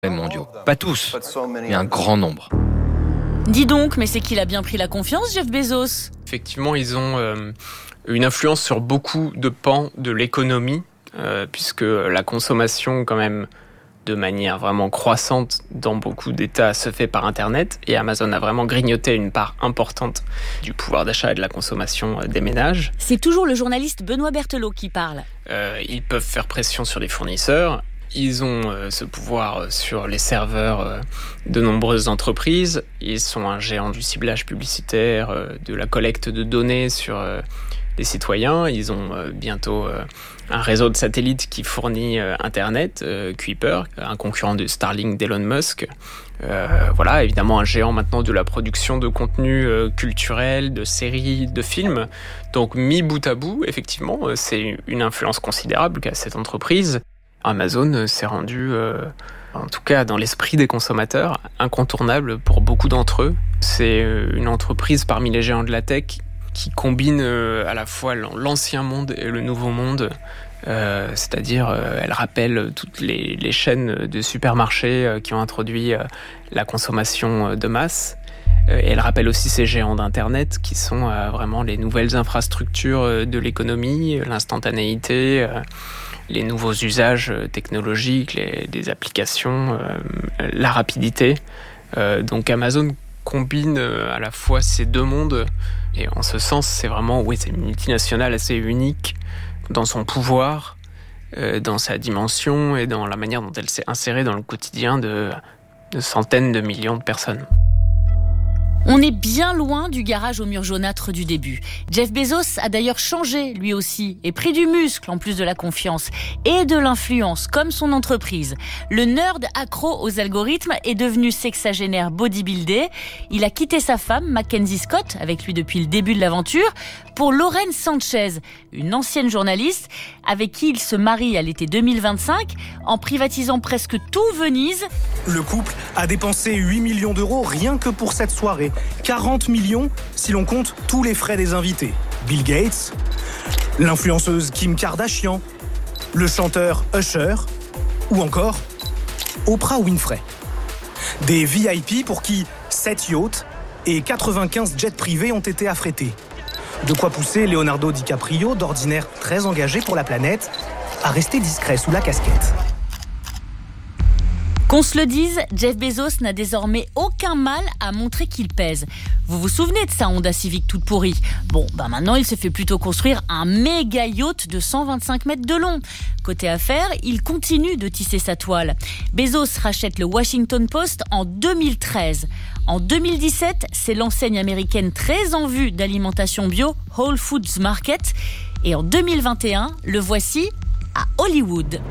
mondiaux. Pas tous, mais un grand nombre. Dis donc, mais c'est qu'il a bien pris la confiance, Jeff Bezos. Effectivement, ils ont une influence sur beaucoup de pans de l'économie, puisque la consommation, quand même, de manière vraiment croissante dans beaucoup d'États, se fait par Internet. Et Amazon a vraiment grignoté une part importante du pouvoir d'achat et de la consommation des ménages. C'est toujours le journaliste Benoît Berthelot qui parle. Ils peuvent faire pression sur les fournisseurs. Ils ont ce pouvoir sur les serveurs de nombreuses entreprises. Ils sont un géant du ciblage publicitaire, de la collecte de données sur les citoyens. Ils ont bientôt un réseau de satellites qui fournit Internet, Kuiper, un concurrent de Starlink d'Elon Musk. Voilà, évidemment un géant maintenant de la production de contenu culturel, de séries, de films. Donc mis bout à bout, effectivement, c'est une influence considérable qu'a cette entreprise. Amazon s'est rendu, en tout cas dans l'esprit des consommateurs, incontournable pour beaucoup d'entre eux. C'est une entreprise parmi les géants de la tech qui combine à la fois l'ancien monde et le nouveau monde. C'est-à-dire, elle rappelle toutes les chaînes de supermarchés qui ont introduit la consommation de masse. Et elle rappelle aussi ces géants d'Internet qui sont vraiment les nouvelles infrastructures de l'économie, l'instantanéité, les nouveaux usages technologiques, des applications, la rapidité. Donc Amazon combine à la fois ces deux mondes, et en ce sens, c'est vraiment c'est une multinationale assez unique dans son pouvoir, dans sa dimension et dans la manière dont elle s'est insérée dans le quotidien de centaines de millions de personnes. On est bien loin du garage au mur jaunâtre du début. Jeff Bezos a d'ailleurs changé lui aussi et pris du muscle en plus de la confiance et de l'influence comme son entreprise. Le nerd accro aux algorithmes est devenu sexagénaire bodybuildé. Il a quitté sa femme, Mackenzie Scott, avec lui depuis le début de l'aventure, pour Lauren Sanchez, une ancienne journaliste avec qui il se marie à l'été 2025 en privatisant presque tout Venise. Le couple a dépensé 8 millions d'euros rien que pour cette soirée. 40 millions si l'on compte tous les frais des invités. Bill Gates, l'influenceuse Kim Kardashian, le chanteur Usher ou encore Oprah Winfrey. Des VIP pour qui 7 yachts et 95 jets privés ont été affrétés. De quoi pousser Leonardo DiCaprio, d'ordinaire très engagé pour la planète, à rester discret sous la casquette. Qu'on se le dise, Jeff Bezos n'a désormais aucun mal à montrer qu'il pèse. Vous vous souvenez de sa Honda Civic toute pourrie ? Bon, maintenant il se fait plutôt construire un méga yacht de 125 mètres de long. Côté affaires, il continue de tisser sa toile. Bezos rachète le Washington Post en 2013. En 2017, c'est l'enseigne américaine très en vue d'alimentation bio Whole Foods Market. Et en 2021, le voici à Hollywood.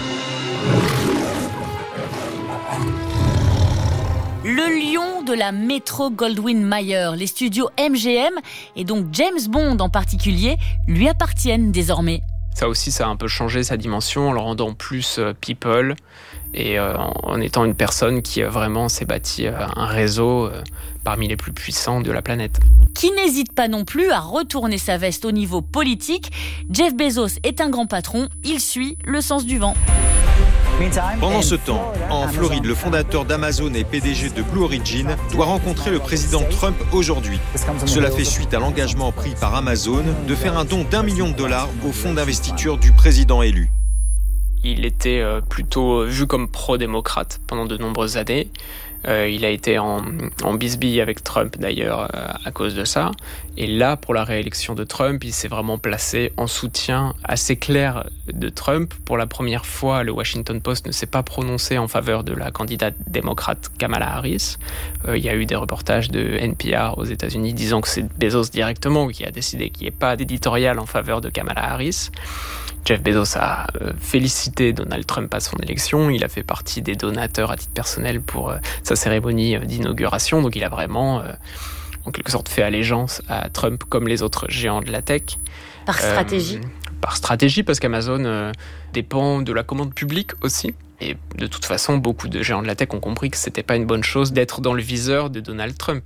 Le lion de la Metro-Goldwyn-Mayer, les studios MGM et donc James Bond en particulier lui appartiennent désormais. Ça aussi, ça a un peu changé sa dimension en le rendant plus people et en étant une personne qui vraiment s'est bâti un réseau parmi les plus puissants de la planète. Qui n'hésite pas non plus à retourner sa veste au niveau politique. Jeff Bezos est un grand patron, il suit le sens du vent. Pendant ce temps, en Floride, le fondateur d'Amazon et PDG de Blue Origin doit rencontrer le président Trump aujourd'hui. Cela fait suite à l'engagement pris par Amazon de faire un don d'$1 million au fonds d'investiture du président élu. Il était plutôt vu comme pro-démocrate pendant de nombreuses années. Il a été en bisbille avec Trump d'ailleurs à cause de ça. Et là, pour la réélection de Trump, il s'est vraiment placé en soutien assez clair de Trump. Pour la première fois, le Washington Post ne s'est pas prononcé en faveur de la candidate démocrate Kamala Harris. Il y a eu des reportages de NPR aux États-Unis disant que c'est Bezos directement qui a décidé qu'il n'y ait pas d'éditorial en faveur de Kamala Harris. Jeff Bezos a félicité Donald Trump à son élection. Il a fait partie des donateurs à titre personnel pour sa cérémonie d'inauguration. Donc il a vraiment, en quelque sorte, fait allégeance à Trump comme les autres géants de la tech. Par stratégie ? Par stratégie, parce qu'Amazon dépend de la commande publique aussi. Et de toute façon, beaucoup de géants de la tech ont compris que c'était pas une bonne chose d'être dans le viseur de Donald Trump.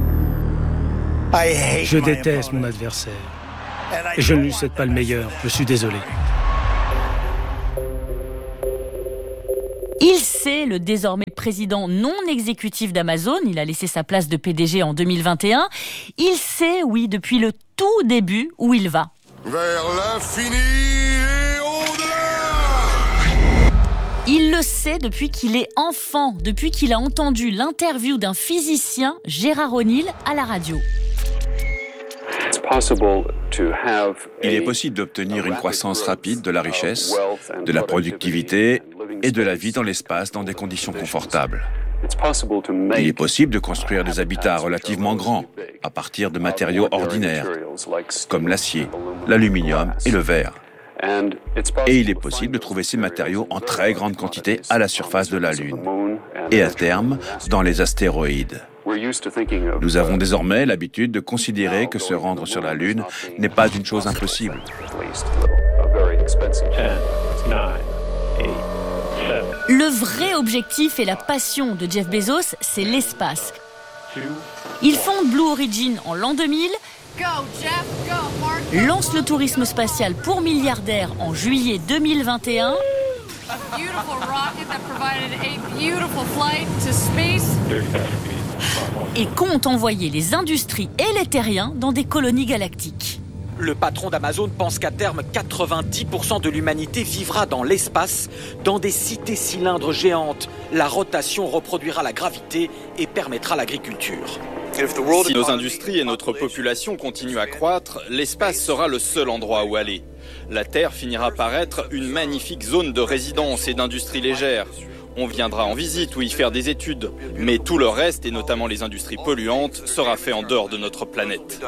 Je déteste mon adversaire. Et je ne lui souhaite pas le meilleur, je suis désolé. Il sait, le désormais président non exécutif d'Amazon, il a laissé sa place de PDG en 2021, il sait, oui, depuis le tout début où il va. Vers l'infini et au-delà. Il le sait depuis qu'il est enfant, depuis qu'il a entendu l'interview d'un physicien, Gérard O'Neill, à la radio. Il est possible d'obtenir une croissance rapide de la richesse, de la productivité et de la vie dans l'espace dans des conditions confortables. Il est possible de construire des habitats relativement grands à partir de matériaux ordinaires, comme l'acier, l'aluminium et le verre. Et il est possible de trouver ces matériaux en très grande quantité à la surface de la Lune et à terme dans les astéroïdes. Nous avons désormais l'habitude de considérer que se rendre sur la Lune n'est pas une chose impossible. Le vrai objectif et la passion de Jeff Bezos, c'est l'espace. Il fonde Blue Origin en l'an 2000, lance le tourisme spatial pour milliardaires en juillet 2021 et compte envoyer les industries et les terriens dans des colonies galactiques. Le patron d'Amazon pense qu'à terme, 90% de l'humanité vivra dans l'espace, dans des cités cylindres géantes. La rotation reproduira la gravité et permettra l'agriculture. Si nos industries et notre population continuent à croître, l'espace sera le seul endroit où aller. La Terre finira par être une magnifique zone de résidence et d'industrie légère. On viendra en visite ou y faire des études, mais tout le reste, et notamment les industries polluantes, sera fait en dehors de notre planète.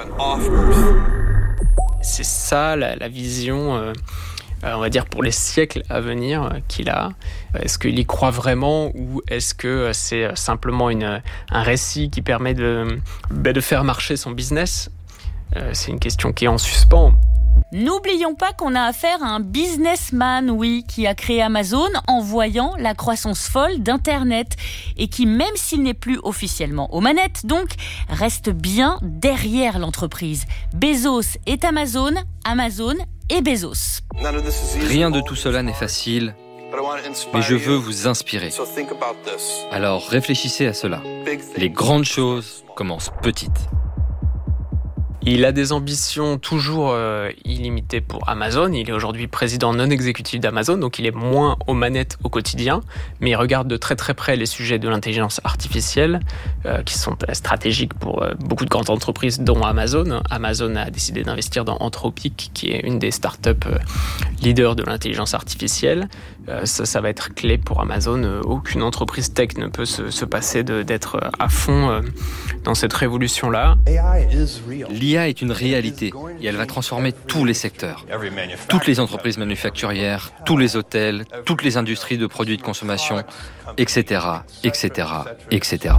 C'est ça la vision, on va dire, pour les siècles à venir qu'il a. Est-ce qu'il y croit vraiment ou est-ce que c'est simplement un récit qui permet de faire marcher son business ? C'est une question qui est en suspens. N'oublions pas qu'on a affaire à un businessman, oui, qui a créé Amazon en voyant la croissance folle d'Internet et qui, même s'il n'est plus officiellement aux manettes, donc, reste bien derrière l'entreprise. Bezos est Amazon, Amazon est Bezos. Rien de tout cela n'est facile, mais je veux vous inspirer. Alors réfléchissez à cela. Les grandes choses commencent petites. Il a des ambitions toujours illimitées pour Amazon. Il est aujourd'hui président non exécutif d'Amazon, donc il est moins aux manettes au quotidien, mais il regarde de très très près les sujets de l'intelligence artificielle qui sont stratégiques pour beaucoup de grandes entreprises, dont Amazon. Amazon a décidé d'investir dans Anthropic, qui est une des startups leaders de l'intelligence artificielle. Ça va être clé pour Amazon. Aucune entreprise tech ne peut se passer d'être à fond dans cette révolution-là. L'IA est une réalité et elle va transformer tous les secteurs. Toutes les entreprises manufacturières, tous les hôtels, toutes les industries de produits de consommation, etc., etc., etc.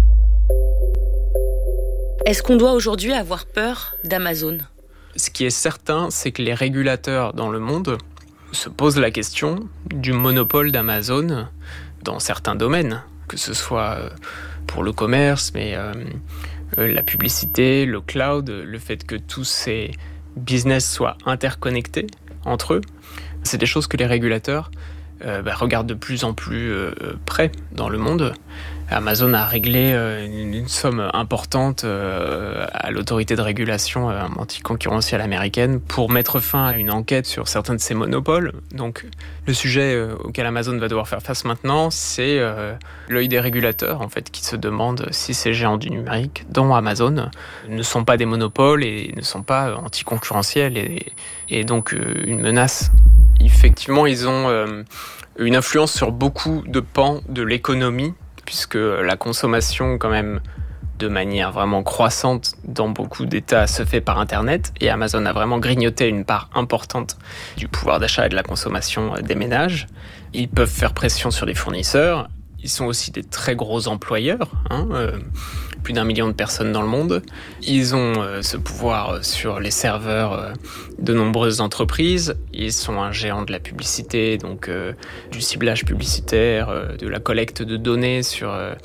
Est-ce qu'on doit aujourd'hui avoir peur d'Amazon ? Ce qui est certain, c'est que les régulateurs dans le monde se posent la question du monopole d'Amazon dans certains domaines, que ce soit pour le commerce, mais la publicité, le cloud, le fait que tous ces business soient interconnectés entre eux. C'est des choses que les régulateurs regardent de plus en plus près dans le monde. Amazon a réglé une somme importante à l'autorité de régulation anticoncurrentielle américaine pour mettre fin à une enquête sur certains de ces monopoles. Donc le sujet auquel Amazon va devoir faire face maintenant, c'est l'œil des régulateurs en fait, qui se demandent si ces géants du numérique, dont Amazon, ne sont pas des monopoles et ne sont pas anticoncurrentiels et donc une menace. Effectivement, ils ont une influence sur beaucoup de pans de l'économie, puisque la consommation, quand même, de manière vraiment croissante dans beaucoup d'États, se fait par Internet. Et Amazon a vraiment grignoté une part importante du pouvoir d'achat et de la consommation des ménages. Ils peuvent faire pression sur les fournisseurs. Ils sont aussi des très gros employeurs, plus d'1 million de personnes dans le monde. Ils ont ce pouvoir sur les serveurs de nombreuses entreprises. Ils sont un géant de la publicité, donc du ciblage publicitaire, de la collecte de données sur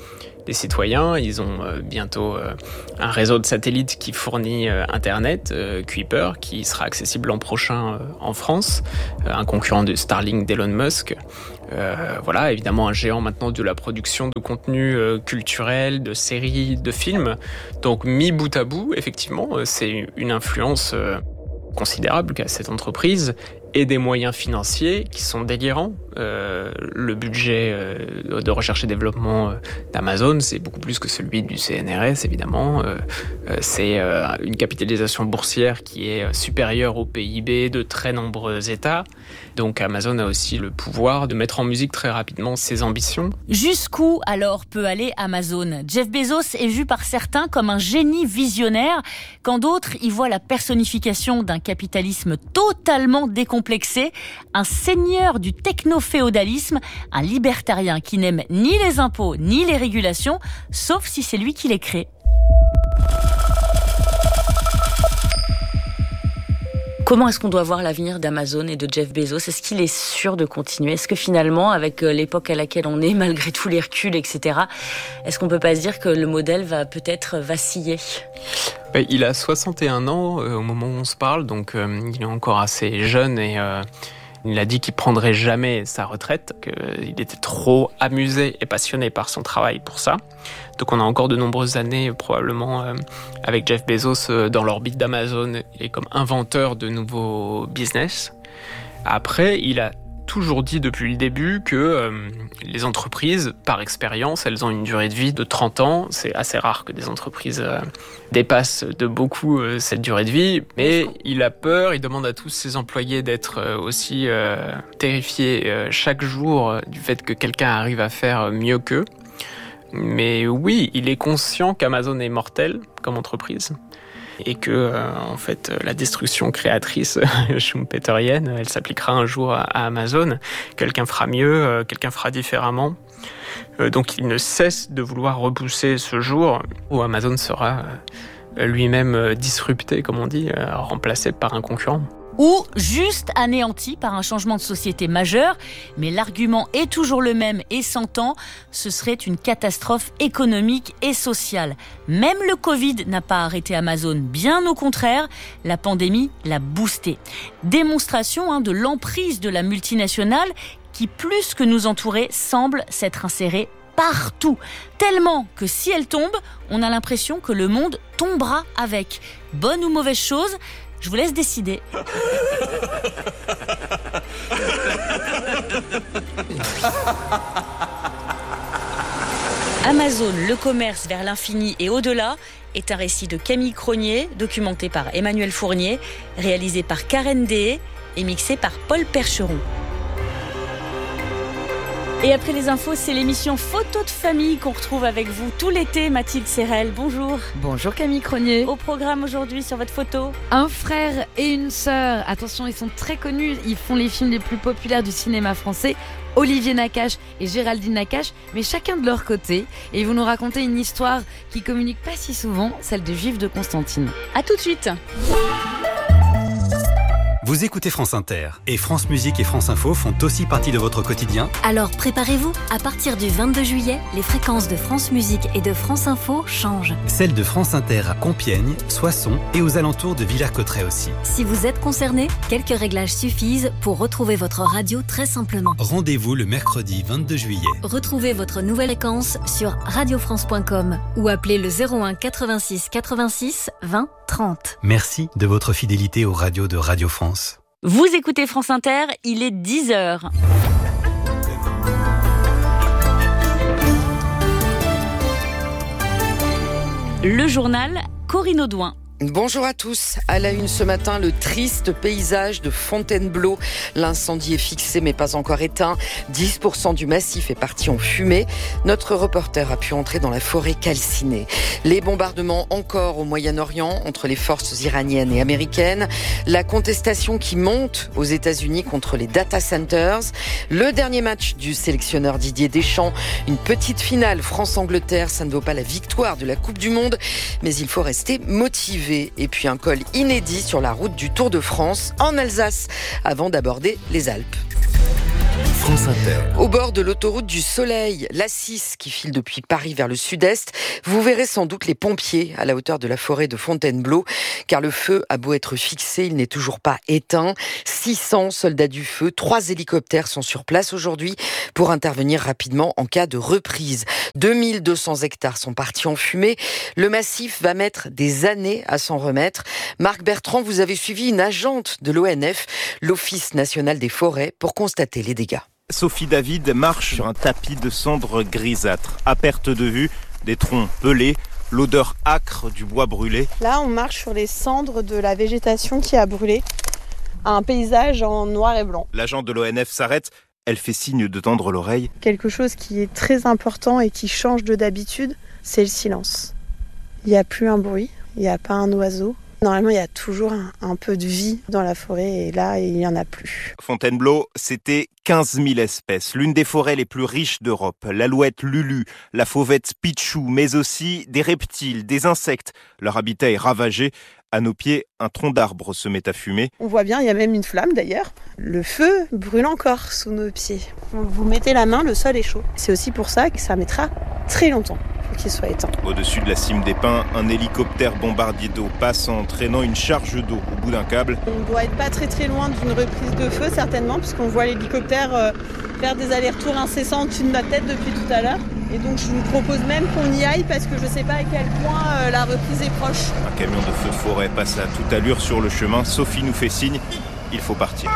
des citoyens. Ils ont bientôt un réseau de satellites qui fournit Internet, Kuiper, qui sera accessible l'an prochain en France, un concurrent de Starlink d'Elon Musk. Voilà, évidemment un géant maintenant de la production de contenu culturel, de séries, de films. Donc mis bout à bout, effectivement, c'est une influence considérable qu'a cette entreprise et des moyens financiers qui sont délirants. Le budget de recherche et développement d'Amazon, c'est beaucoup plus que celui du CNRS, évidemment. C'est une capitalisation boursière qui est supérieure au PIB de très nombreux États. Donc Amazon a aussi le pouvoir de mettre en musique très rapidement ses ambitions. Jusqu'où alors peut aller Amazon ? Jeff Bezos est vu par certains comme un génie visionnaire, quand d'autres y voient la personnification d'un capitalisme totalement décomplexé, un seigneur du techno-féodalisme, un libertarien qui n'aime ni les impôts ni les régulations, sauf si c'est lui qui les crée. Comment est-ce qu'on doit voir l'avenir d'Amazon et de Jeff Bezos ? Est-ce qu'il est sûr de continuer ? Est-ce que finalement, avec l'époque à laquelle on est, malgré tous les reculs, etc., est-ce qu'on peut pas se dire que le modèle va peut-être vaciller ? Il a 61 ans au moment où on se parle, donc il est encore assez jeune et il a dit qu'il prendrait jamais sa retraite, qu'il était trop amusé et passionné par son travail pour ça. Donc on a encore de nombreuses années probablement avec Jeff Bezos dans l'orbite d'Amazon et comme inventeur de nouveaux business. Après, il a toujours dit depuis le début que les entreprises, par expérience, elles ont une durée de vie de 30 ans. C'est assez rare que des entreprises dépassent de beaucoup cette durée de vie. Mais il a peur, il demande à tous ses employés d'être aussi terrifiés chaque jour du fait que quelqu'un arrive à faire mieux qu'eux. Mais oui, il est conscient qu'Amazon est mortel comme entreprise. Et que, en fait, la destruction créatrice schumpeterienne, elle s'appliquera un jour à Amazon. Quelqu'un fera mieux, quelqu'un fera différemment. Donc il ne cesse de vouloir repousser ce jour où Amazon sera lui-même disrupté, comme on dit, remplacé par un concurrent. Ou juste anéanti par un changement de société majeur. Mais l'argument est toujours le même et s'entend, ce serait une catastrophe économique et sociale. Même le Covid n'a pas arrêté Amazon, bien au contraire, la pandémie l'a boosté. Démonstration de l'emprise de la multinationale qui, plus que nous entourer, semble s'être insérée partout. Tellement que si elle tombe, on a l'impression que le monde tombera avec. Bonne ou mauvaise chose ? Je vous laisse décider. Amazon, le commerce vers l'infini et au-delà est un récit de Camille Cronier, documenté par Emmanuel Fournier, réalisé par Karen Dehé et mixé par Paul Percheron. Et après les infos, c'est l'émission Photo de famille qu'on retrouve avec vous tout l'été. Mathilde Serrel, bonjour. Bonjour Camille Cronier. Au programme aujourd'hui sur votre photo, un frère et une sœur. Attention, ils sont très connus. Ils font les films les plus populaires du cinéma français. Olivier Nakache et Géraldine Nakache, mais chacun de leur côté. Et ils vont nous raconter une histoire qui communique pas si souvent, celle des Juifs de Constantine. À tout de suite. Vous écoutez France Inter et France Musique et France Info font aussi partie de votre quotidien. Alors préparez-vous, à partir du 22 juillet, les fréquences de France Musique et de France Info changent. Celles de France Inter à Compiègne, Soissons et aux alentours de Villers-Cotterêts aussi. Si vous êtes concerné, quelques réglages suffisent pour retrouver votre radio très simplement. Rendez-vous le mercredi 22 juillet. Retrouvez votre nouvelle fréquence sur radiofrance.com ou appelez le 01 86 86 20 30. Merci de votre fidélité aux radios de Radio France. Vous écoutez France Inter, il est 10h. Le journal Corinne Audouin. Bonjour à tous. À la une ce matin, le triste paysage de Fontainebleau. L'incendie est fixé mais pas encore éteint. 10% du massif est parti en fumée. Notre reporter a pu entrer dans la forêt calcinée. Les bombardements encore au Moyen-Orient entre les forces iraniennes et américaines. La contestation qui monte aux États-Unis contre les data centers. Le dernier match du sélectionneur Didier Deschamps. Une petite finale France-Angleterre. Ça ne vaut pas la victoire de la Coupe du Monde, mais il faut rester motivé. Et puis un col inédit sur la route du Tour de France en Alsace avant d'aborder les Alpes. France Inter. Au bord de l'autoroute du Soleil, l'A6 qui file depuis Paris vers le sud-est, vous verrez sans doute les pompiers à la hauteur de la forêt de Fontainebleau, car le feu a beau être fixé, il n'est toujours pas éteint. 600 soldats du feu, 3 hélicoptères sont sur place aujourd'hui pour intervenir rapidement en cas de reprise. 2200 hectares sont partis en fumée. Le massif va mettre des années à s'en remettre. Marc Bertrand, vous avez suivi une agente de l'ONF, l'Office national des forêts, pour constater les dégâts. Sophie David marche sur un tapis de cendres grisâtres. À perte de vue, des troncs pelés, l'odeur âcre du bois brûlé. Là, on marche sur les cendres de la végétation qui a brûlé. Un paysage en noir et blanc. L'agent de l'ONF s'arrête. Elle fait signe de tendre l'oreille. Quelque chose qui est très important et qui change de d'habitude, c'est le silence. Il n'y a plus un bruit, il n'y a pas un oiseau. Normalement, il y a toujours un peu de vie dans la forêt et là, il n'y en a plus. Fontainebleau, c'était 15 000 espèces, l'une des forêts les plus riches d'Europe. L'alouette Lulu, la fauvette Pichou, mais aussi des reptiles, des insectes. Leur habitat est ravagé. À nos pieds, un tronc d'arbre se met à fumer. On voit bien, il y a même une flamme d'ailleurs. Le feu brûle encore sous nos pieds. Vous mettez la main, le sol est chaud. C'est aussi pour ça que ça mettra très longtemps pour qu'il soit éteint. Au-dessus de la cime des pins, un hélicoptère bombardier d'eau passe en traînant une charge d'eau au bout d'un câble. On doit être pas très loin d'une reprise de feu certainement, puisqu'on voit l'hélicoptère faire des allers-retours incessants au-dessus de notre tête depuis tout à l'heure. Et donc je vous propose même qu'on y aille parce que je ne sais pas à quel point la reprise est proche. Un camion de feu de forêt passe à toute allure sur le chemin. Sophie nous fait signe, il faut partir.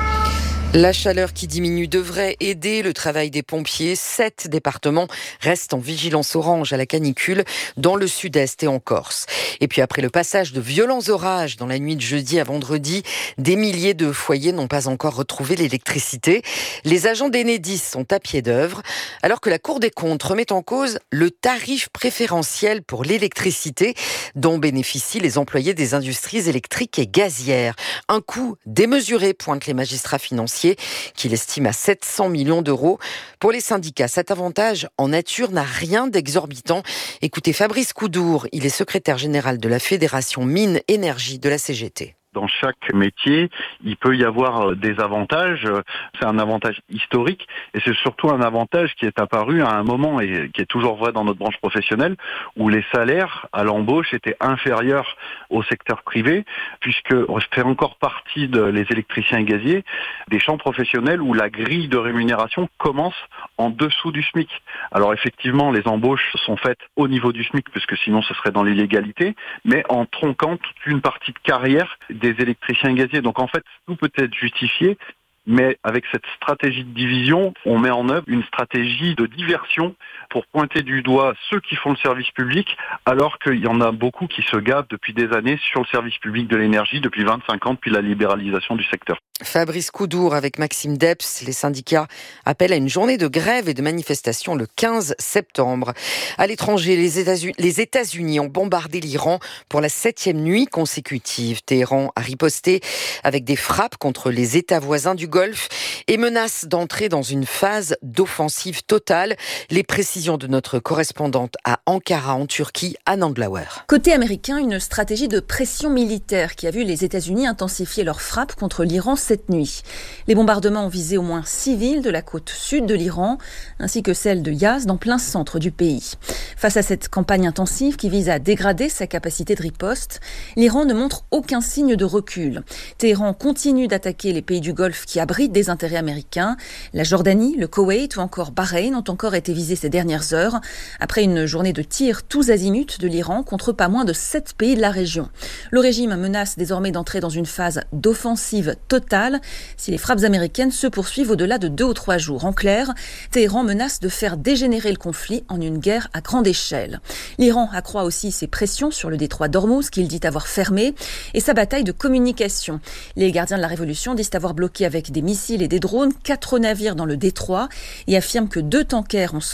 La chaleur qui diminue devrait aider le travail des pompiers. 7 départements restent en vigilance orange à la canicule dans le sud-est et en Corse. Et puis après le passage de violents orages dans la nuit de jeudi à vendredi, des milliers de foyers n'ont pas encore retrouvé l'électricité. Les agents d'Enedis sont à pied d'œuvre, alors que la Cour des comptes remet en cause le tarif préférentiel pour l'électricité dont bénéficient les employés des industries électriques et gazières. Un coût démesuré, pointent les magistrats financiers, qu'il estime à 700 millions d'euros. Pour les syndicats, cet avantage en nature n'a rien d'exorbitant. Écoutez Fabrice Coudour, il est secrétaire général de la Fédération Mines Énergie de la CGT. Dans chaque métier, il peut y avoir des avantages. C'est un avantage historique et c'est surtout un avantage qui est apparu à un moment et qui est toujours vrai dans notre branche professionnelle où les salaires à l'embauche étaient inférieurs au secteur privé puisque on fait encore partie les électriciens et gaziers des champs professionnels où la grille de rémunération commence en dessous du SMIC. Alors effectivement, les embauches sont faites au niveau du SMIC puisque sinon ce serait dans l'illégalité, mais en tronquant toute une partie de carrière des électriciens et gaziers. Donc en fait, tout peut être justifié, mais avec cette stratégie de division, on met en œuvre une stratégie de diversion pour pointer du doigt ceux qui font le service public, alors qu'il y en a beaucoup qui se gavent depuis des années sur le service public de l'énergie, depuis 25 ans, depuis la libéralisation du secteur. Fabrice Coudour avec Maxime Depps. Les syndicats appellent à une journée de grève et de manifestation le 15 septembre. À l'étranger, les États-Unis ont bombardé l'Iran pour la 7e nuit consécutive. Téhéran a riposté avec des frappes contre les États voisins du Golfe et menace d'entrer dans une phase d'offensive totale. Les précisions de notre correspondante à Ankara en Turquie, Anne Anglauer. Côté américain, une stratégie de pression militaire qui a vu les États-Unis intensifier leurs frappes contre l'Iran cette nuit. Les bombardements ont visé au moins 6 villes de la côte sud de l'Iran, ainsi que celle de Yazd, en plein centre du pays. Face à cette campagne intensive qui vise à dégrader sa capacité de riposte, l'Iran ne montre aucun signe de recul. Téhéran continue d'attaquer les pays du Golfe qui abritent des intérêts américains. La Jordanie, le Koweït ou encore Bahreïn ont encore été visés ces dernières heures, après une journée de tirs tous azimuts de l'Iran contre pas moins de 7 pays de la région. Le régime menace désormais d'entrer dans une phase d'offensive totale si les frappes américaines se poursuivent au-delà de 2 ou 3 jours. En clair, Téhéran menace de faire dégénérer le conflit en une guerre à grande échelle. L'Iran accroît aussi ses pressions sur le détroit d'Ormuz qu'il dit avoir fermé et sa bataille de communication. Les gardiens de la révolution disent avoir bloqué avec des missiles et des drones 4 navires dans le détroit et affirment que 2 tankers ont sauté sur des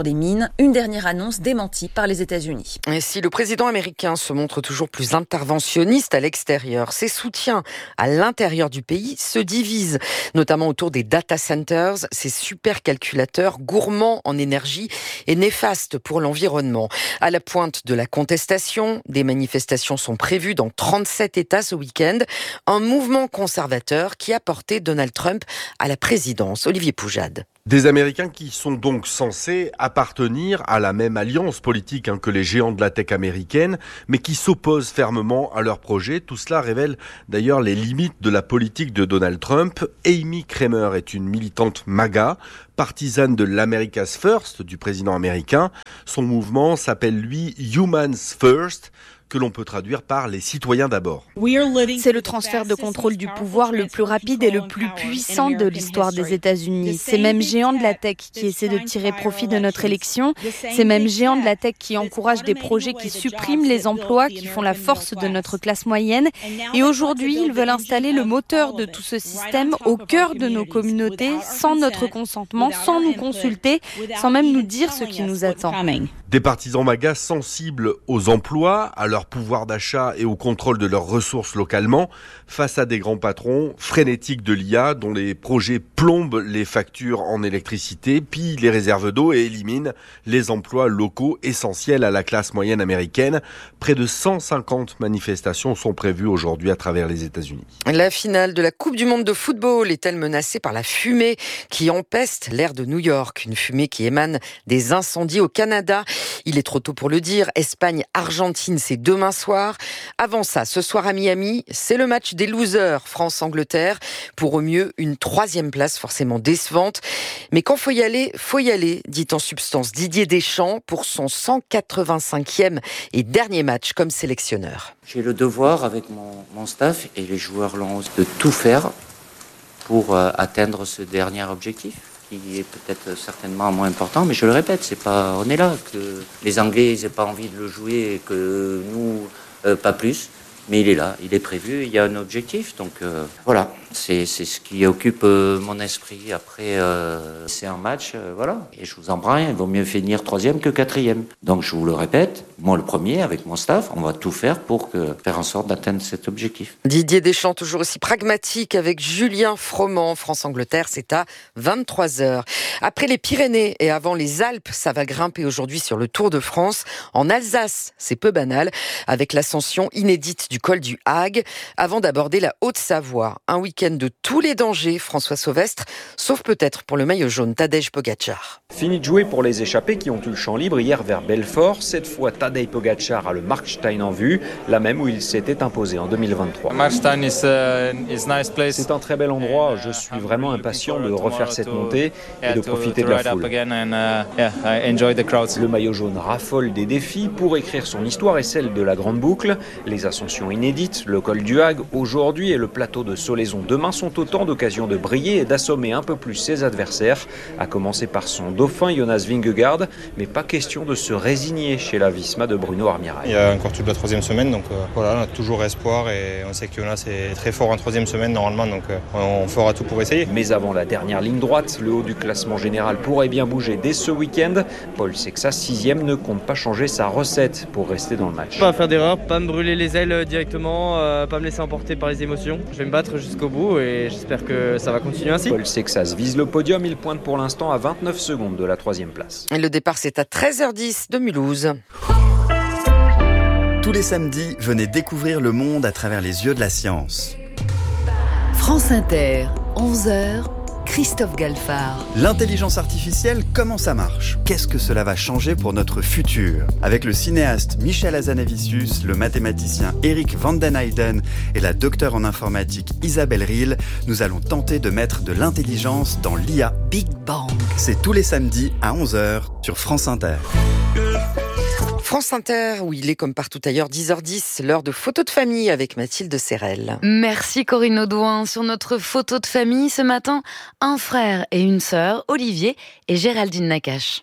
les mines. Une dernière annonce démentie par les États-Unis. Et si le président américain se montre toujours plus interventionniste à l'extérieur, ses soutiens à l'intérieur du pays se divisent, notamment autour des data centers, ces supercalculateurs gourmands en énergie et néfastes pour l'environnement. À la pointe de la contestation, des manifestations sont prévues dans 37 États ce week-end. Un mouvement conservateur qui a porté Donald Trump à la présidence. Olivier Poujade. Des Américains qui sont donc censés appartenir à la même alliance politique que les géants de la tech américaine, mais qui s'opposent fermement à leur projet. Tout cela révèle d'ailleurs les limites de la politique de Donald Trump. Amy Kramer est une militante MAGA, partisane de l'America's First du président américain. Son mouvement s'appelle lui Humans First, que l'on peut traduire par les citoyens d'abord. C'est le transfert de contrôle du pouvoir le plus rapide et le plus puissant de l'histoire des États-Unis. Ces mêmes géants de la tech qui essaient de tirer profit de notre élection, ces mêmes géants de la tech qui encouragent des projets qui suppriment les emplois, qui font la force de notre classe moyenne. Et aujourd'hui, ils veulent installer le moteur de tout ce système au cœur de nos communautés, sans notre consentement, sans nous consulter, sans même nous dire ce qui nous attend. Des partisans MAGA sensibles aux emplois, à leur pouvoir d'achat et au contrôle de leurs ressources localement, face à des grands patrons frénétiques de l'IA dont les projets plombent les factures en électricité, pillent les réserves d'eau et éliminent les emplois locaux essentiels à la classe moyenne américaine. Près de 150 manifestations sont prévues aujourd'hui à travers les États-Unis. La finale de la Coupe du monde de football est-elle menacée par la fumée qui empeste l'air de New York? Une fumée qui émane des incendies au Canada. Il est trop tôt pour le dire. Espagne-Argentine, c'est demain soir. Avant ça, ce soir à Miami, c'est le match des losers, France-Angleterre. Pour au mieux une 3e place forcément décevante. Mais quand faut y aller, dit en substance Didier Deschamps pour son 185e et dernier match comme sélectionneur. J'ai le devoir avec mon staff et les joueurs l'ont de tout faire pour atteindre ce dernier objectif, qui est peut-être certainement moins important, mais je le répète, on est là, que les Anglais n'aient pas envie de le jouer et que nous, pas plus, mais il est là, il est prévu, il y a un objectif, donc voilà, c'est ce qui occupe mon esprit. Après, c'est un match, voilà, et je vous embrasse, il vaut mieux finir 3e que 4e. Donc je vous le répète, moi le premier, avec mon staff, on va tout faire pour faire en sorte d'atteindre cet objectif. Didier Deschamps, toujours aussi pragmatique avec Julien Froment. France-Angleterre, c'est à 23h. Après les Pyrénées et avant les Alpes, ça va grimper aujourd'hui sur le Tour de France. En Alsace, c'est peu banal, avec l'ascension inédite du col du Hague, avant d'aborder la Haute-Savoie. Un week-end de tous les dangers, François Sauvestre, sauf peut-être pour le maillot jaune Tadej Pogačar. Fini de jouer pour les échappés qui ont eu le champ libre hier vers Belfort. Cette fois, Tadej Pogačar a le Markstein en vue, la même où il s'était imposé en 2023. C'est un très bel endroit. Je suis vraiment impatient de refaire cette montée et de profiter de la foule. Le maillot jaune raffole des défis pour écrire son histoire et celle de la Grande Boucle. Les ascensions inédites, le col du Hague aujourd'hui et le plateau de Solaison demain sont autant d'occasions de briller et d'assommer un peu plus ses adversaires, à commencer par son dauphin Jonas Vingegaard, mais pas question de se résigner chez la Visma de Bruno Armirail. Il y a encore toute la 3e semaine, donc voilà, on a toujours espoir et on sait que Jonas est très fort en 3e semaine normalement, donc on fera tout pour essayer. Mais avant la dernière ligne droite, le haut du classement général pourrait bien bouger dès ce week-end. Paul Sexas, 6e, ne compte pas changer sa recette pour rester dans le match. Pas faire d'erreur, pas me brûler les ailes directement, pas me laisser emporter par les émotions. Je vais me battre jusqu'au bout et j'espère que ça va continuer ainsi. Paul Sexas vise le podium, il pointe pour l'instant à 29 secondes de la 3e place. Et le départ, c'est à 13h10 de Mulhouse. Tous les samedis, venez découvrir le monde à travers les yeux de la science. France Inter, 11h, Christophe Galfard. L'intelligence artificielle, comment ça marche? Qu'est-ce que cela va changer pour notre futur? Avec le cinéaste Michel Hazanavicius, le mathématicien Eric van den Heyden et la docteure en informatique Isabelle Riehl, nous allons tenter de mettre de l'intelligence dans l'IA. Big Bang. C'est tous les samedis à 11h sur France Inter. France Inter, où il est comme partout ailleurs 10h10, l'heure de photos de famille avec Mathilde Serrel. Merci Corinne Audouin. Sur notre photo de famille ce matin, un frère et une sœur, Olivier et Géraldine Nakache.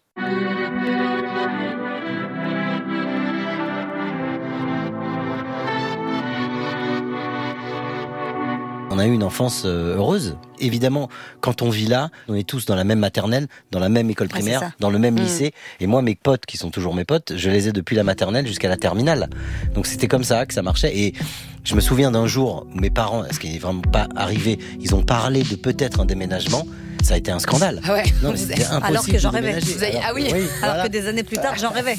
on a eu une enfance heureuse. Évidemment, quand on vit là, on est tous dans la même maternelle, dans la même école primaire, dans le même lycée. Et moi, mes potes, qui sont toujours mes potes, je les ai depuis la maternelle jusqu'à la terminale. Donc c'était comme ça que ça marchait. Et je me souviens d'un jour où mes parents, ce qui n'est vraiment pas arrivé, ils ont parlé de peut-être un déménagement. Ça a été un scandale. Ah ouais. Non, c'était impossible. Alors que j'en de rêvais. déménager. Ah oui, alors que des années plus tard, j'en rêvais.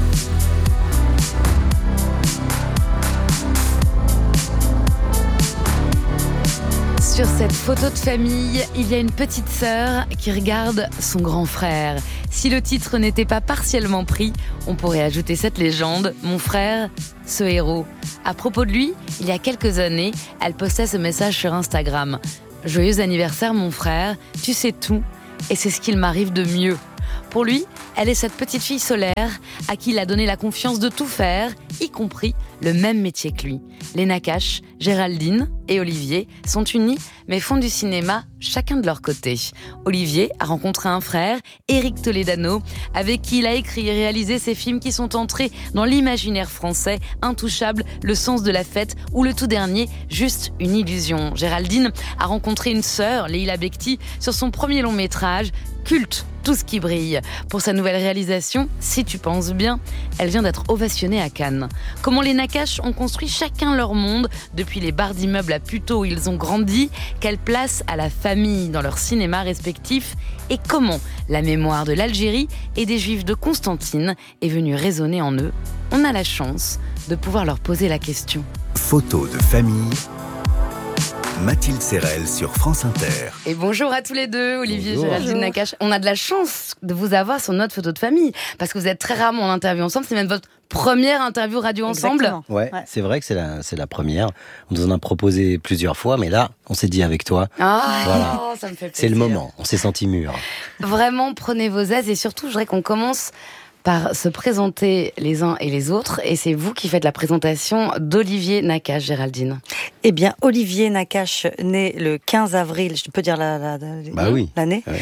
Sur cette photo de famille, il y a une petite sœur qui regarde son grand frère. Si le titre n'était pas partiellement pris, on pourrait ajouter cette légende, mon frère, ce héros. À propos de lui, il y a quelques années, elle postait ce message sur Instagram. Joyeux anniversaire mon frère, tu sais tout, et c'est ce qu'il m'arrive de mieux. Pour lui, elle est cette petite fille solaire à qui il a donné la confiance de tout faire, y compris le même métier que lui. Les Nakache, Géraldine et Olivier sont unis mais font du cinéma chacun de leur côté. Olivier a rencontré un frère, Éric Toledano, avec qui il a écrit et réalisé ces films qui sont entrés dans l'imaginaire français, Intouchable, Le sens de la fête ou le tout dernier, Juste une illusion. Géraldine a rencontré une sœur, Leila Bekti, sur son premier long métrage, culte, Tout ce qui brille. Pour sa nouvelle réalisation, Si tu penses bien, elle vient d'être ovationnée à Cannes. Comment les Nakache ont construit chacun leur monde, depuis les barres d'immeubles à Puteaux où ils ont grandi, quelle place à la famille dans leur cinéma respectif, et comment la mémoire de l'Algérie et des Juifs de Constantine est venue résonner en eux. On a la chance de pouvoir leur poser la question. Photo de famille. Mathilde Serrel sur France Inter. Et bonjour à tous les deux, Olivier et Bonjour. Géraldine Nakache. On a de la chance de vous avoir sur notre photo de famille, parce que vous êtes très rarement en interview ensemble. C'est même votre première interview radio ensemble. Ouais, c'est vrai que c'est la première. On nous en a proposé plusieurs fois, mais là, on s'est dit avec toi. Voilà. Ça me fait plaisir. C'est le moment, on s'est senti mûrs. Vraiment, prenez vos aises, et surtout, je voudrais qu'on commence par se présenter les uns et les autres, et c'est vous qui faites la présentation d'Olivier Nakache, Géraldine. Eh bien, Olivier Nakache, né le 15 avril, je peux dire l'année, Oui.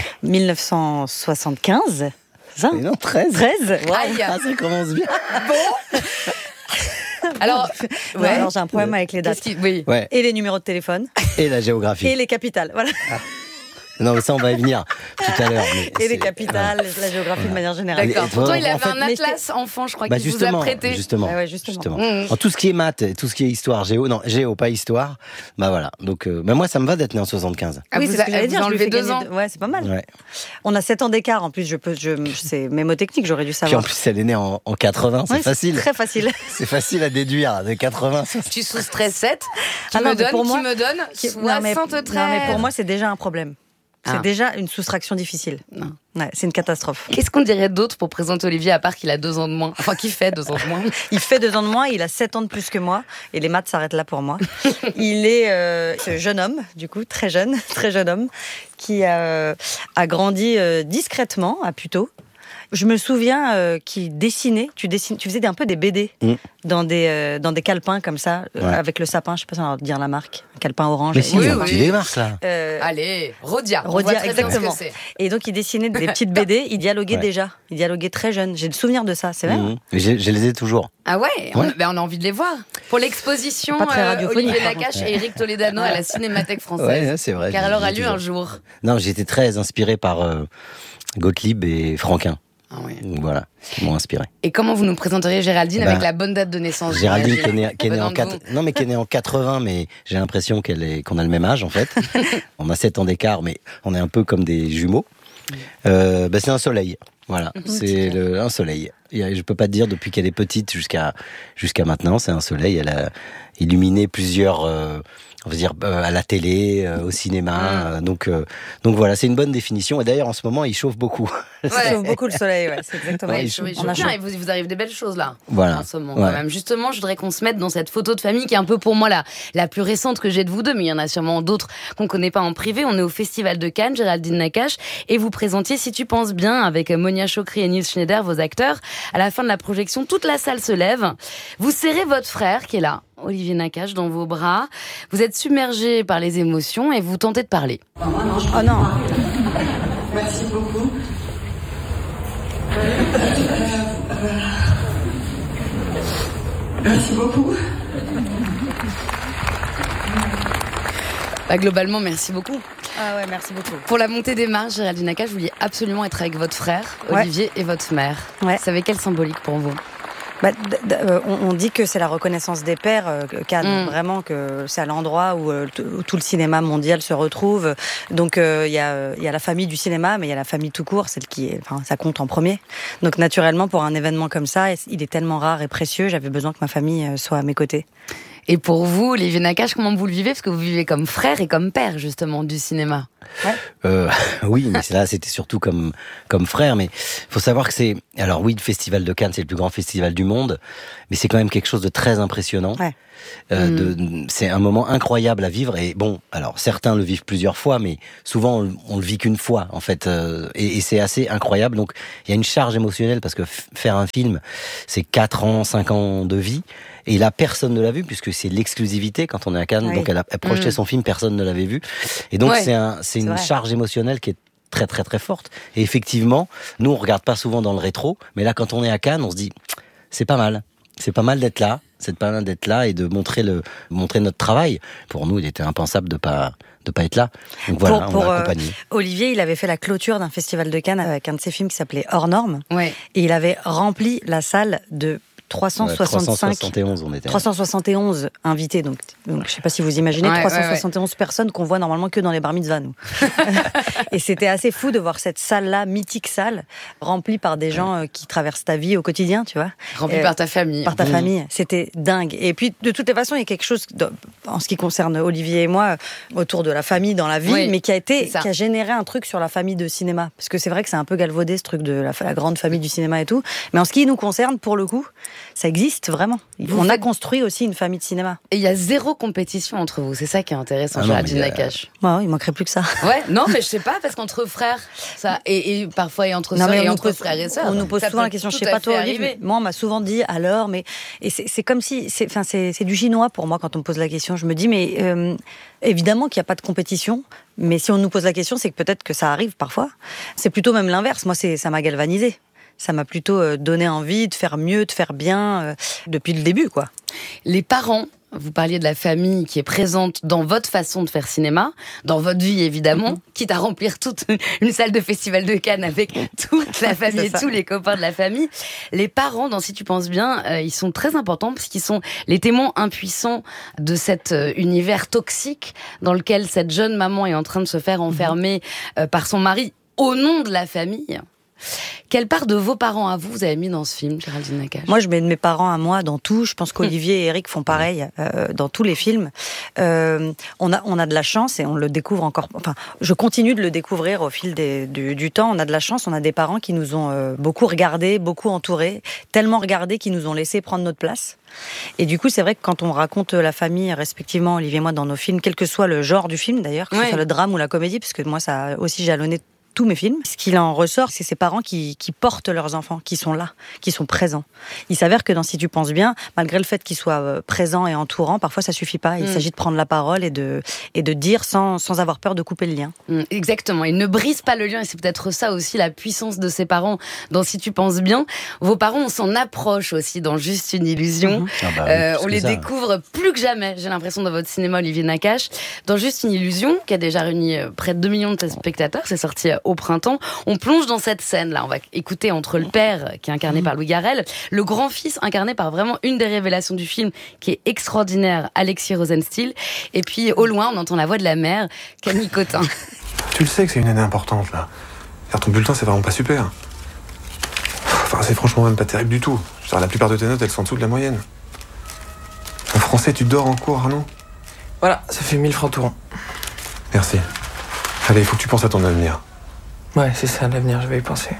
1975. Mais non, 13. 13, ouais. Ah, ça commence bien. Bon. Alors, alors j'ai un problème avec les dates. Ouais. Et les numéros de téléphone. Et la géographie. Et les capitales, voilà. Non, mais ça, on va y venir tout à l'heure. Et les capitales, la géographie de manière générale. D'accord. Pourtant, il avait en fait, un atlas enfant, je crois, bah qu'il vous a prêté. Justement. Justement. En tout ce qui est maths, tout ce qui est histoire, géo, pas histoire. Bah voilà. Donc, moi, ça me va d'être né en 75. Ah oui, c'est ce que j'allais dire. Vous enlevez 2 ans. Ouais, c'est pas mal. Ouais. On a 7 ans d'écart. En plus, c'est mémotechnique, j'aurais dû savoir. Puis en plus, elle est née en 80, c'est facile. C'est très facile. C'est facile à déduire, de 80. Tu soustrais 7, qui non, me donne, pour moi, qui me donne 73. Non, mais pour moi, c'est déjà un problème. C'est Ah. déjà une soustraction difficile. Non. Ouais, c'est une catastrophe. Qu'est-ce qu'on dirait d'autre pour présenter Olivier, à part qu'il a 2 ans de moins? Enfin, qu'il fait 2 ans de moins. Il fait 2 ans de moins, il a 7 ans de plus que moi, et les maths s'arrêtent là pour moi. Il est ce jeune homme, du coup, très jeune homme, qui a grandi discrètement à Puteaux. Je me souviens qu'il dessinait, tu faisais un peu des BD dans des calepins comme ça, avec le sapin, je sais pas si on va dire la marque, un calepin orange. Mais si, tu les marques là. Allez, Rodia, exactement. Et donc il dessinait des petites BD, il dialoguait déjà, il dialoguait très jeune. J'ai le souvenir de ça, c'est vrai. Je les ai toujours. Ah ouais, on a envie de les voir. Pour l'exposition, Pas très radiophonique, Olivier Nakache et Éric Toledano à la Cinémathèque française. Ouais, c'est vrai. Car elle aura lieu un jour. Non, j'étais très inspiré par Gottlieb et Franquin. Ah oui. Donc voilà, ils m'ont inspiré. Et comment vous nous présenteriez Géraldine avec la bonne date de naissance? Géraldine qui est née en 80, mais j'ai l'impression qu'on a le même âge en fait. On a 7 ans d'écart, mais on est un peu comme des jumeaux. C'est un soleil. Voilà, c'est un soleil. Je peux pas te dire depuis qu'elle est petite jusqu'à maintenant, c'est un soleil. Elle a illuminé plusieurs, on va dire à la télé, au cinéma. Donc voilà, c'est une bonne définition. Et d'ailleurs en ce moment, il chauffe beaucoup. Il chauffe beaucoup le soleil, ouais, c'est exactement. Ouais, il chauffe bien. Et vous arrive des belles choses là. Voilà. En ce moment, quand même. Justement, je voudrais qu'on se mette dans cette photo de famille qui est un peu pour moi la plus récente que j'ai de vous deux, mais il y en a sûrement d'autres qu'on connaît pas en privé. On est au Festival de Cannes, Géraldine Nakache, et vous présentiez Si tu penses bien avec Monia Chokri et Nils Schneider, vos acteurs. À la fin de la projection, toute la salle se lève. Vous serrez votre frère qui est là, Olivier Nakache, dans vos bras. Vous êtes submergé par les émotions et vous tentez de parler. Oh non. Merci beaucoup. Merci beaucoup. Globalement, merci beaucoup. Ah ouais, merci beaucoup. Pour la montée des marches, Géraldine Nakache, vous vouliez absolument être avec votre frère, Olivier, et votre mère. Ouais. Ça avait quelle symbolique pour vous ? On dit que c'est la reconnaissance des pairs, Cannes, vraiment que c'est à l'endroit où tout le cinéma mondial se retrouve. Donc il y a la famille du cinéma, mais il y a la famille tout court, ça compte en premier. Donc naturellement, pour un événement comme ça, il est tellement rare et précieux, j'avais besoin que ma famille soit à mes côtés. Et pour vous, Olivier Nakache, comment vous le vivez ? Parce que vous vivez comme frère et comme père, justement, du cinéma. Oui, mais là, c'était surtout comme frère. Mais faut savoir que alors oui, le Festival de Cannes, c'est le plus grand festival du monde, mais c'est quand même quelque chose de très impressionnant. Ouais. C'est un moment incroyable à vivre. Et bon, alors certains le vivent plusieurs fois, mais souvent on le vit qu'une fois, en fait. Et c'est assez incroyable. Donc il y a une charge émotionnelle parce que faire un film, c'est 4 ans, 5 ans de vie. Et là, personne ne l'a vu puisque c'est l'exclusivité quand on est à Cannes. Oui. Donc elle projetait son film, personne ne l'avait vu. Et donc c'est une charge émotionnelle qui est très très très forte. Et effectivement, nous on regarde pas souvent dans le rétro, mais là quand on est à Cannes, on se dit c'est pas mal d'être là. C'est pas mal d'être là et de montrer notre travail. Pour nous, il était impensable de pas être là. Donc voilà, on l'a accompagné. Olivier, il avait fait la clôture d'un festival de Cannes avec un de ses films qui s'appelait Hors Normes. Ouais. Et il avait rempli la salle de 371 invités, donc je sais pas si vous imaginez, 371 personnes qu'on voit normalement que dans les bar mitzvahs, nous. Et c'était assez fou de voir cette salle-là, mythique salle, remplie par des gens qui traversent ta vie au quotidien, tu vois. Remplie par ta famille. Par ta famille, c'était dingue. Et puis, de toutes les façons, il y a quelque chose, en ce qui concerne Olivier et moi, autour de la famille dans la vie, mais qui a généré un truc sur la famille de cinéma. Parce que c'est vrai que c'est un peu galvaudé, ce truc de la grande famille du cinéma et tout. Mais en ce qui nous concerne, pour le coup, ça existe vraiment. On a construit aussi une famille de cinéma. Et il y a 0 compétition entre vous. C'est ça qui est intéressant, Géraldine Nakache. Il manquerait plus que ça. Ouais, non, mais je sais pas, parce qu'entre frères, ça, et parfois et entre sœurs et entre frères et sœurs. On nous pose souvent la question, je sais pas toi, Olivier, moi on m'a souvent dit alors, mais et c'est comme si, c'est du chinois pour moi quand on me pose la question. Je me dis, mais évidemment qu'il n'y a pas de compétition, mais si on nous pose la question, c'est que peut-être que ça arrive parfois. C'est plutôt même l'inverse. Moi, ça m'a galvanisé. Ça m'a plutôt donné envie de faire mieux, de faire bien, depuis le début, quoi. Les parents, vous parliez de la famille qui est présente dans votre façon de faire cinéma, dans votre vie évidemment, quitte à remplir toute une salle de festival de Cannes avec toute la famille et tous les copains de la famille. Les parents, dans Si tu penses bien, ils sont très importants parce qu'ils sont les témoins impuissants de cet univers toxique dans lequel cette jeune maman est en train de se faire enfermer par son mari au nom de la famille. Quelle part de vos parents à vous avez mis dans ce film, Géraldine Nakache ? Moi, je mets de mes parents à moi dans tout. Je pense qu'Olivier et Eric font pareil dans tous les films. On a de la chance et on le découvre encore. Enfin, je continue de le découvrir au fil du temps. On a de la chance. On a des parents qui nous ont beaucoup regardés, beaucoup entourés, tellement regardés qu'ils nous ont laissé prendre notre place. Et du coup, c'est vrai que quand on raconte la famille, respectivement, Olivier et moi, dans nos films, quel que soit le genre du film d'ailleurs, que ce soit le drame ou la comédie, parce que moi, ça a aussi jalonné tous mes films. Ce qu'il en ressort, c'est ces parents qui portent leurs enfants, qui sont là, qui sont présents. Il s'avère que dans Si tu penses bien, malgré le fait qu'ils soient présents et entourants, parfois ça suffit pas. Il s'agit de prendre la parole et de dire sans avoir peur de couper le lien. Exactement. Ils ne brisent pas le lien et c'est peut-être ça aussi la puissance de ses parents dans Si tu penses bien. Vos parents, on s'en approche aussi dans Juste une illusion. On les découvre plus que jamais, j'ai l'impression, dans votre cinéma, Olivier Nakache. Dans Juste une illusion, qui a déjà réuni près de 2 millions de spectateurs, c'est sorti au printemps. On plonge dans cette scène-là. On va écouter entre le père, qui est incarné par Louis Garrel, le grand-fils, incarné par vraiment une des révélations du film, qui est extraordinaire, Alexis Rosenstiel. Et puis, au loin, on entend la voix de la mère, Camille Cotin. Tu le sais que c'est une année importante, là. Faire ton bulletin, c'est vraiment pas super. Enfin, c'est franchement même pas terrible du tout. La plupart de tes notes, elles sont en dessous de la moyenne. En français, tu dors en cours, Arnaud ? Voilà, ça fait 1000 francs tout rond. Merci. Allez, il faut que tu penses à ton avenir. Ouais, c'est ça, l'avenir, je vais y penser.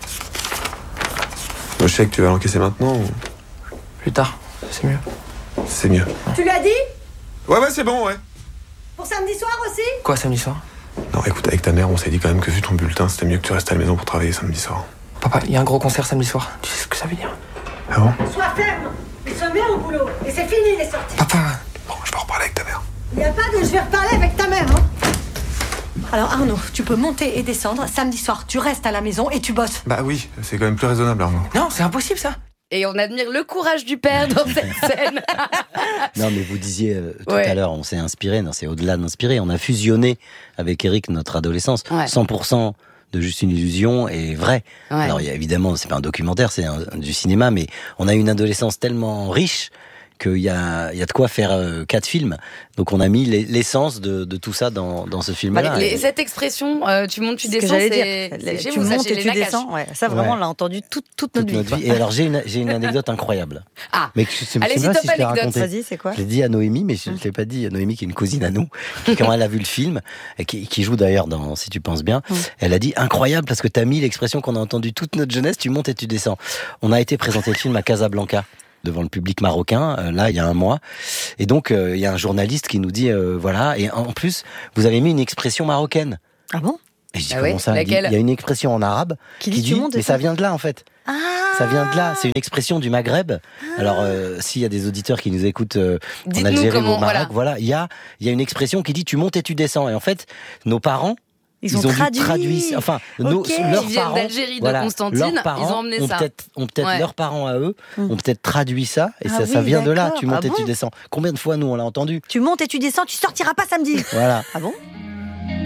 Je sais que tu vas l'encaisser maintenant ou... Plus tard, c'est mieux. C'est mieux. Tu l'as dit ? Ouais, c'est bon, ouais. Pour samedi soir aussi ? Quoi, samedi soir ? Non, écoute, avec ta mère, on s'est dit quand même que vu ton bulletin, c'était mieux que tu restes à la maison pour travailler samedi soir. Papa, il y a un gros concert samedi soir. Tu sais ce que ça veut dire ? Ah bon ? Sois ferme. Ils sont bien au boulot. Et c'est fini les sorties. Papa. Bon, je vais reparler avec ta mère. Il n'y a pas de je vais reparler avec ta mère, hein. Alors Arnaud, tu peux monter et descendre. Samedi soir, tu restes à la maison et tu bosses. Bah oui, c'est quand même plus raisonnable, Arnaud. Non, c'est impossible ça. Et on admire le courage du père dans cette scène. Non, mais vous disiez tout à l'heure, on s'est inspiré. Non, c'est au-delà d'inspirer. On a fusionné avec Eric notre adolescence. 100% de Juste une illusion est vrai. Alors, évidemment, c'est pas un documentaire, c'est du cinéma, mais on a une adolescence tellement riche qu'il y a de quoi faire 4 films. Donc on a mis l'essence de tout ça dans ce film-là. Cette expression, tu montes, tu descends, tu montes et tu descends. Ça vraiment, on l'a entendu toute notre vie. Et alors j'ai une anecdote incroyable. Mais allez-y, top anecdote. Vas-y, c'est quoi ? Je l'ai dit à Noémie, mais je ne l'ai pas dit à Noémie, qui est une cousine à nous, qui quand elle a vu le film, et qui joue d'ailleurs dans Si tu penses bien, elle a dit incroyable parce que t'as mis l'expression qu'on a entendue toute notre jeunesse, tu montes et tu descends. On a été présenter le film à Casablanca, devant le public marocain, là, il y a un mois. Et donc, il y a un journaliste qui nous dit, voilà, et en plus, vous avez mis une expression marocaine. Ah bon ? Et je dis, comment ça ? Il y a une expression en arabe qui dit mais ça vient de là, en fait. Ça vient de là, c'est une expression du Maghreb. Alors, s'il y a des auditeurs qui nous écoutent en Algérie ou au Maroc, voilà, il y a une expression qui dit tu montes et tu descends. Et en fait, nos parents, ils ont traduit. Enfin, leurs parents, d'Algérie, de Constantine, leurs parents ils ont emmené ça. Ont peut-être leurs parents à eux ont peut-être traduit ça et ça vient de là. Tu montes et tu descends. Combien de fois nous on l'a entendu ? Tu montes et tu descends, tu sortiras pas samedi. Voilà. Ah bon ?